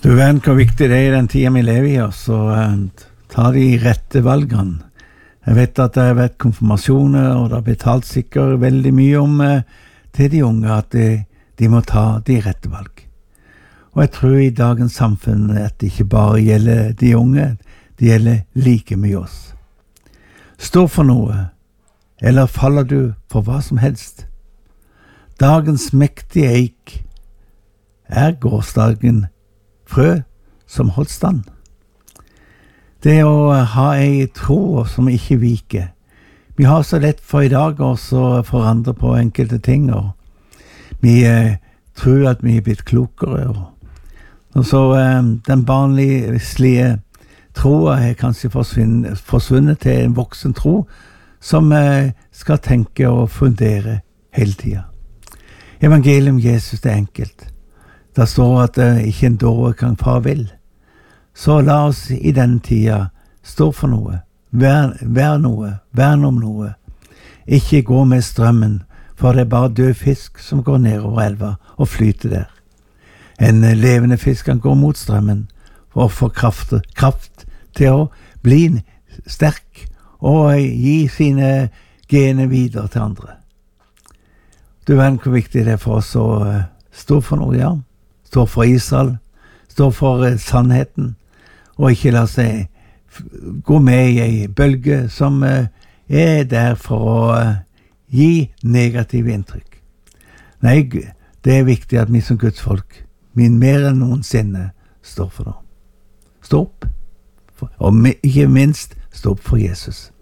Du vet hvor viktig det I den tiden vi lever I, så ta de rette valgene. Jeg vet at det har vært konfirmasjoner, og det har blitt talt sikkert veldig mye om til de unge, at de må ta de rette valg. Og jeg tror I dagens samfunn at det ikke bare gjelder de unge, det gjelder like mye oss. Stå for noe, eller faller du for hva som helst? Dagens mektige eik gårsdagen frø som holdt stand. Det å ha en tro som ikke viker. Vi har så lett for I dag også å forandre på enkelte ting, og vi tror at vi blitt klokere. Og så den barnlige troa kanskje forsvunnet til en voksen tro, som skal tenke og fundere hele tiden. Evangelium Jesus det enkelt. Det står at ikke en dåre kan far vil. Så la oss I denne tida stå for noe, vær noe, vern om noe. Ikke gå med strømmen, for det bare død fisk som går ned over elva og flyter der. En levende fisk kan gå mot strømmen for å få kraft til å bli sterk og gi sine gener videre til andre. Du vet hvor viktig det for oss å stå for noe, ja. Stå for Israel, stå for sannheten, og ikke la seg gå med I en bølge som der for å gi negative inntrykk. Nei, det viktig at vi som Guds folk, mer enn noensinne, står for det. Stå opp, og ikke minst stå opp for Jesus.